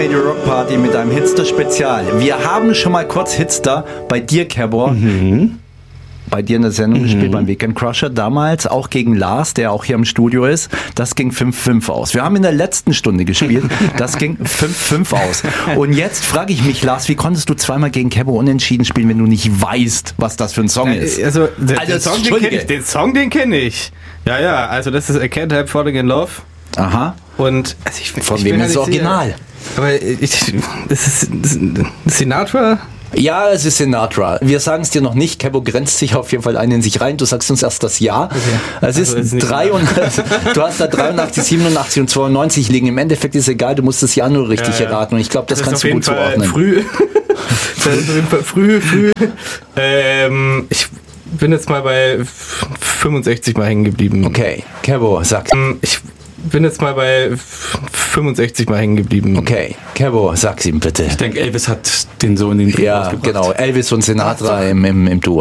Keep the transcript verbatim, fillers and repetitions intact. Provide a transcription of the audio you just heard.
Radio Rock Party mit einem Hitster-Spezial. Wir haben schon mal kurz Hitster bei dir, Kerbor, mhm. bei dir in der Sendung mhm. gespielt, beim Weekend Crusher, damals auch gegen Lars, der auch hier im Studio ist. Das ging fünf fünf aus. Wir haben in der letzten Stunde gespielt, das ging fünf fünf aus. Und jetzt frage ich mich, Lars, wie konntest du zweimal gegen Kerbor unentschieden spielen, wenn du nicht weißt, was das für ein Song ist? Also, den, also den Song, den kenne ich. Den Song, den kenne ich. Ja, ja, also das ist I Can't Help Falling in Love. Aha. Und also ich, von ich wem ist das Original? Sicher, aber ich, das ist, das ist Sinatra? Ja, es ist Sinatra. Wir sagen es dir noch nicht. Kerbor grenzt sich auf jeden Fall ein in sich rein. Du sagst uns erst das Jahr. Okay. Es ist, also ist drei und, du hast da dreiundachtzig, siebenundachtzig und zweiundneunzig liegen. Im Endeffekt ist es egal, du musst das Jahr nur richtig ja, ja. erraten. Und ich glaube, das, das kannst du gut zuordnen. Früh. Das ist auf jeden Fall früh, früh. Ähm, ich bin jetzt mal bei fünfundsechzig mal hängen geblieben. Okay, Kerbor, sag. Ich bin jetzt mal bei fünfundsechzig mal hängen geblieben. Okay, Kerbor, sag's ihm bitte. Ich denke, Elvis hat den so in den Film Ja, genau. Elvis und Sinatra im, im, im Duo.